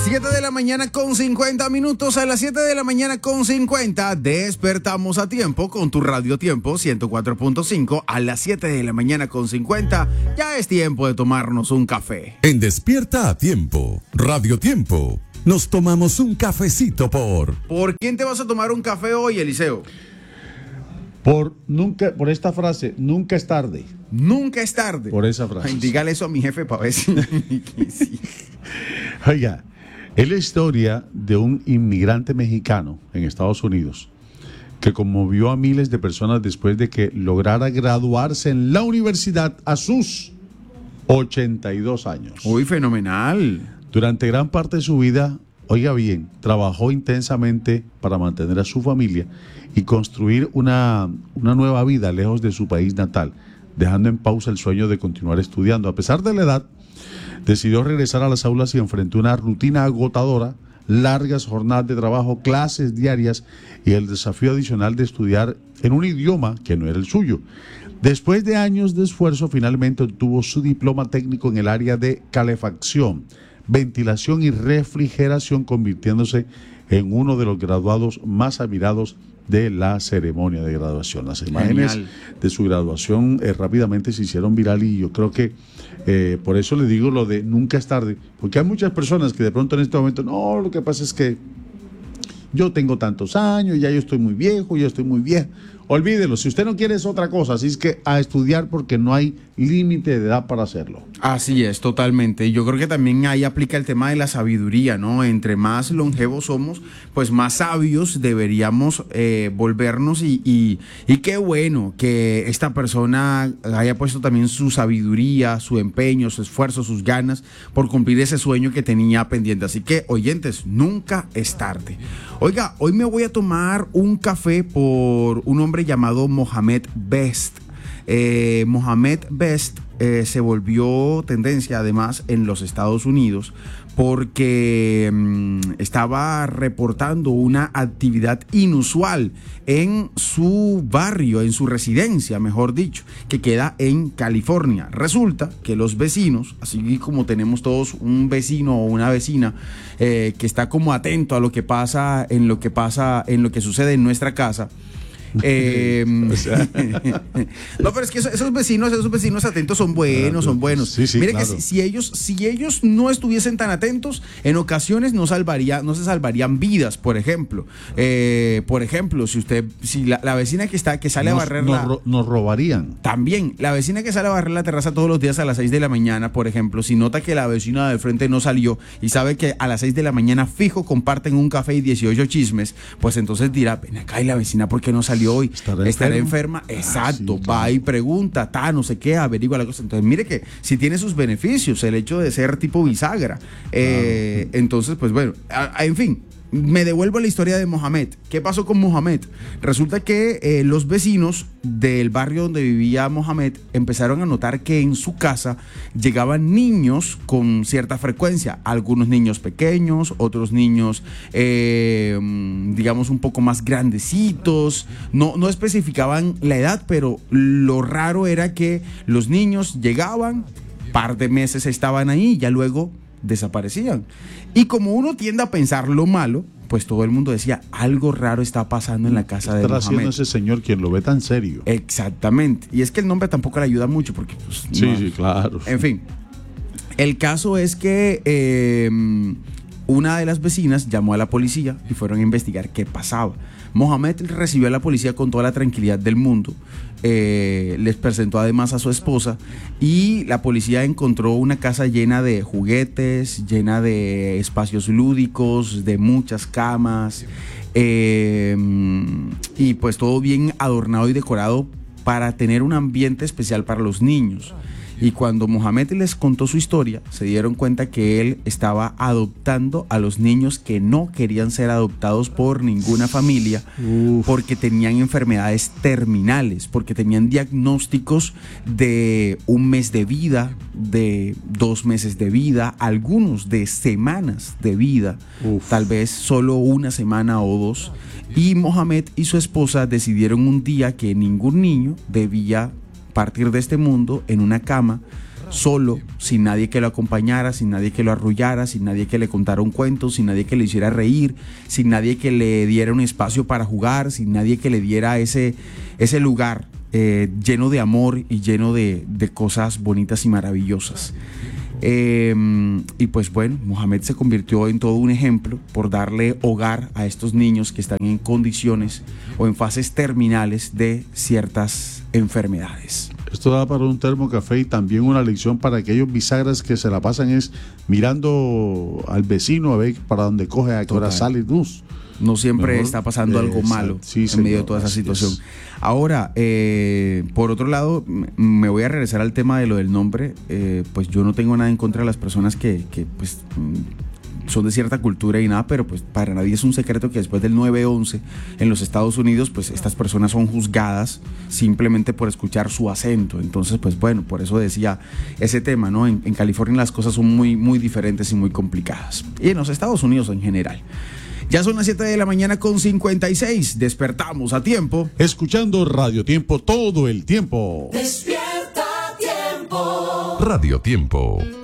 7 de la mañana con 50 minutos. A las 7 de la mañana con 50 despertamos a tiempo con tu Radio Tiempo 104.5. A las 7 de la mañana con 50 ya es tiempo de tomarnos un café. En Despierta a Tiempo, Radio Tiempo, nos tomamos un cafecito por... ¿Por quién te vas a tomar un café hoy, Eliseo? Por esta frase, nunca es tarde. Nunca es tarde. Por esa frase. Ay, dígale eso a mi jefe para ver si... sí. Oiga, es la historia de un inmigrante mexicano en Estados Unidos que conmovió a miles de personas después de que lograra graduarse en la universidad a sus 82 años. Uy, fenomenal. Durante gran parte de su vida, oiga bien, trabajó intensamente para mantener a su familia y construir una nueva vida lejos de su país natal, dejando en pausa el sueño de continuar estudiando. A pesar de la edad, decidió regresar a las aulas y enfrentó una rutina agotadora, largas jornadas de trabajo, clases diarias y el desafío adicional de estudiar en un idioma que no era el suyo. Después de años de esfuerzo, finalmente obtuvo su diploma técnico en el área de calefacción, ventilación y refrigeración, convirtiéndose en uno de los graduados más admirados de la ceremonia de graduación. Las imágenes de su graduación rápidamente se hicieron viral y yo creo que por eso le digo lo de nunca es tarde, porque hay muchas personas que de pronto en este momento, no, lo que pasa es que yo tengo tantos años, ya yo estoy muy viejo, yo estoy muy vieja. Olvídelo, si usted no quiere es otra cosa, así es que a estudiar porque no hay límite de edad para hacerlo. Así es, totalmente. Yo creo que también ahí aplica el tema de la sabiduría, ¿no? Entre más longevos somos, pues más sabios deberíamos volvernos y qué bueno que esta persona haya puesto también su sabiduría, su empeño, su esfuerzo, sus ganas por cumplir ese sueño que tenía pendiente. Así que, oyentes, nunca es tarde. Oiga, hoy me voy a tomar un café por un hombre llamado Mohamed Best. Mohamed Best se volvió tendencia además en los Estados Unidos porque estaba reportando una actividad inusual en su barrio, en su residencia, mejor dicho, que queda en California. Resulta que los vecinos, así como tenemos todos un vecino o una vecina que está como atento a lo que pasa, en lo que sucede en nuestra casa. No, pero es que esos vecinos atentos son buenos, son buenos. Sí, Mire claro. que si ellos no estuviesen tan atentos, en ocasiones no se salvarían vidas, por ejemplo. Si la vecina que sale a barrer nos robarían. También, la vecina que sale a barrer la terraza todos los días a las 6 de la mañana, por ejemplo, si nota que la vecina del frente no salió y sabe que a las 6 de la mañana fijo comparten un café y 18 chismes, pues entonces dirá, ven acá, y la vecina, ¿por qué no salió hoy? ¿Estará enferma? Exacto, sí, va y pregunta, no sé qué, averigua la cosa. Entonces, mire que si tiene sus beneficios el hecho de ser tipo bisagra. Entonces, pues bueno, en fin. Me devuelvo a la historia de Mohamed. ¿Qué pasó con Mohamed? Resulta que los vecinos del barrio donde vivía Mohamed empezaron a notar que en su casa llegaban niños con cierta frecuencia. Algunos niños pequeños, otros niños, digamos, un poco más grandecitos. No especificaban la edad, pero lo raro era que los niños llegaban, par de meses estaban ahí y ya luego desaparecían. Y como uno tiende a pensar lo malo, pues todo el mundo decía, algo raro está pasando en la casa de Mohamed. Está haciendo ese señor quien lo ve tan serio. Exactamente. Y es que el nombre tampoco le ayuda mucho porque pues, sí, claro. En fin, el caso es que una de las vecinas llamó a la policía y fueron a investigar qué pasaba. Mohamed recibió a la policía con toda la tranquilidad del mundo. Les presentó además a su esposa y la policía encontró una casa llena de juguetes, llena de espacios lúdicos, de muchas camas y pues todo bien adornado y decorado para tener un ambiente especial para los niños. Y cuando Mohamed les contó su historia, se dieron cuenta que él estaba adoptando a los niños que no querían ser adoptados por ninguna familia, porque tenían enfermedades terminales, porque tenían diagnósticos de 1 mes de vida, de 2 meses de vida, algunos de semanas de vida, tal vez solo 1 semana o 2. Y Mohamed y su esposa decidieron un día que ningún niño debía partir de este mundo en una cama solo, sin nadie que lo acompañara, sin nadie que lo arrullara, sin nadie que le contara un cuento, sin nadie que le hiciera reír, sin nadie que le diera un espacio para jugar, sin nadie que le diera ese lugar lleno de amor y lleno de cosas bonitas y maravillosas. Y pues bueno, Mohamed se convirtió en todo un ejemplo por darle hogar a estos niños que están en condiciones o en fases terminales de ciertas enfermedades. Esto da para un termo café y también una lección para aquellos bisagras que se la pasan es mirando al vecino a ver para dónde coge, a qué hora sale luz. No siempre está pasando algo malo en medio de toda esa situación. Ahora, por otro lado, me voy a regresar al tema de lo del nombre. Pues yo no tengo nada en contra de las personas que pues son de cierta cultura y nada, pero pues para nadie es un secreto que después del 9/11 en los Estados Unidos, pues estas personas son juzgadas simplemente por escuchar su acento. Entonces, pues bueno, por eso decía ese tema, ¿no? En California las cosas son muy, muy diferentes y muy complicadas. Y en los Estados Unidos en general. Ya son las 7 de la mañana con 56. Despertamos a tiempo. Escuchando Radio Tiempo todo el tiempo. Despierta a tiempo. Radio Tiempo.